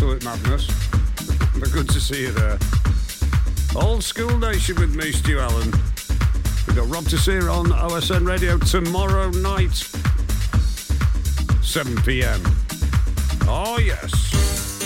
Absolute madness. But good to see you there. Old School Nation with me, Stu Allen. We've got Rob Tessir on OSN Radio tomorrow night, 7 p.m. Oh, yes.